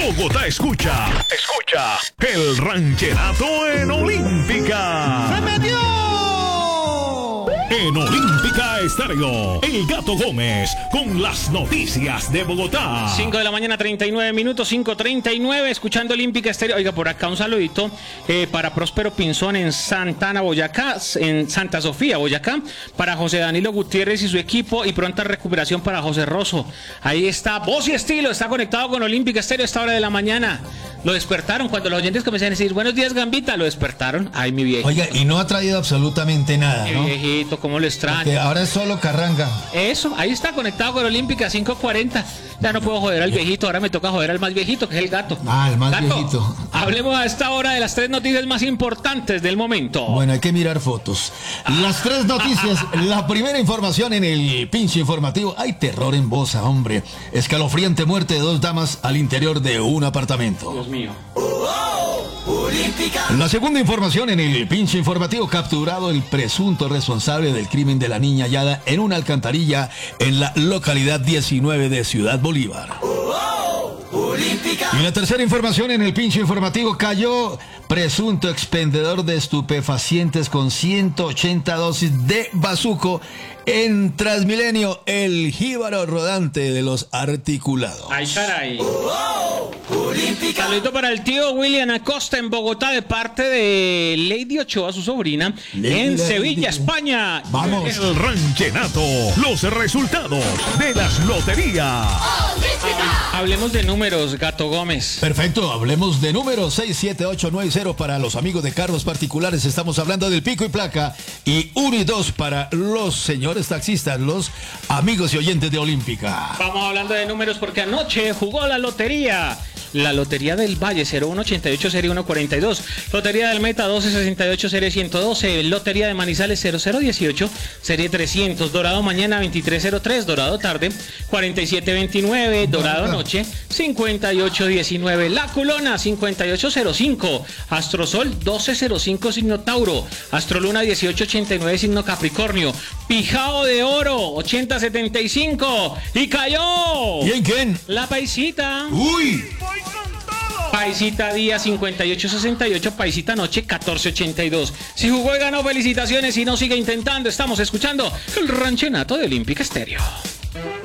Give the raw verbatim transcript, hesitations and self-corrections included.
Bogotá escucha, escucha el rancherato en Olímpica. ¡Se metió! En Olímpica Estéreo, El Gato Gómez con las noticias de Bogotá. cinco de la mañana, treinta y nueve minutos, cinco treinta y nueve, escuchando Olímpica Estéreo. Oiga, por acá un saludito eh, para Próspero Pinzón en Santana, Boyacá, en Santa Sofía, Boyacá, para José Danilo Gutiérrez y su equipo, y pronta recuperación para José Rosso. Ahí está, voz y estilo, está conectado con Olímpica Estéreo a esta hora de la mañana. Lo despertaron cuando los oyentes comenzaron a decir, buenos días, Gambita, lo despertaron. Ay, mi viejo. Oiga, y no ha traído absolutamente nada, Mi ¿no? viejito, cómo lo extraño. Porque ahora es solo carranga. Eso, ahí está conectado con Olímpica, cinco cuarenta. Ya no puedo joder al viejito, ahora me toca joder al más viejito, que es el gato. Ah, el más Gato, viejito. Hablemos a esta hora de las tres noticias más importantes del momento. Bueno, hay que mirar fotos. Las tres noticias. La primera información en el pinche informativo. Hay terror en Bosa, hombre. Escalofriante muerte de dos damas al interior de un apartamento. Dios mío. La segunda información en el pinche informativo. Capturado el presunto responsable del crimen de la niña hallada en una alcantarilla en la localidad diecinueve de Ciudad Bolívar. Y la tercera información en el pinche informativo. Cayó presunto expendedor de estupefacientes con ciento ochenta dosis de bazuco en Transmilenio, el jíbaro rodante de los articulados. Ay, caray. Saludito para el tío William Acosta en Bogotá de parte de Lady Ochoa, su sobrina, Lady, en Lady. Sevilla, España. Vamos. El rancherato, los resultados de las loterías. Hablemos de números, Gato Gómez. Perfecto, hablemos de números seis siete ocho nueve cero para los amigos de carros particulares. Estamos hablando del pico y placa. Y uno y dos para los señores taxistas, los amigos y oyentes de Olímpica. Vamos hablando de números porque anoche jugó la lotería. La Lotería del Valle cero uno ochenta y ocho serie uno cuarenta y dos, Lotería del Meta doce sesenta y ocho serie ciento doce, Lotería de Manizales cero cero dieciocho serie trescientos, Dorado mañana veintitrés cero tres, Dorado tarde cuarenta y siete veintinueve, Dorado noche cincuenta y ocho diecinueve, La Culona cincuenta y ocho cero cinco, Astrosol doce cero cinco signo Tauro, Astroluna dieciocho ochenta y nueve signo Capricornio, Pijao de Oro ochenta setenta y cinco y cayó. ¿Y en quién? La Paisita. ¡Uy! Paisita día cincuenta y ocho sesenta y ocho, Paisita noche catorce ochenta y dos. Si jugó y ganó, felicitaciones. Si no, sigue intentando. Estamos escuchando el ranchenato de Olímpica Estéreo.